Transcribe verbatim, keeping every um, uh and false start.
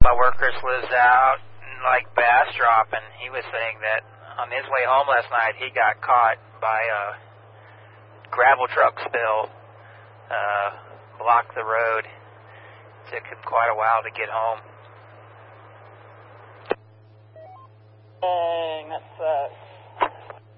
my workers lives out in, like, Bastrop, and he was saying that on his way home last night, he got caught by a gravel truck spill, uh, blocked the road. Took him quite a while to get home. Dang, that sucks.